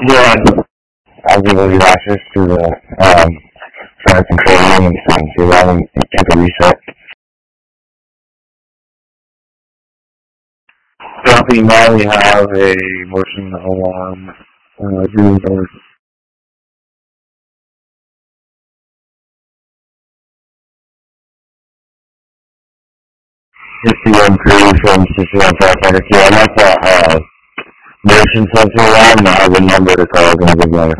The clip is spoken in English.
Yeah, I'll give you access to the flight control room and see if I can take a reset. Copy, now we have a motion alarm green door. 51 crew from 61 Firefighter 2. I like that motion sensor alarm. I have a number to call. I'm going to give you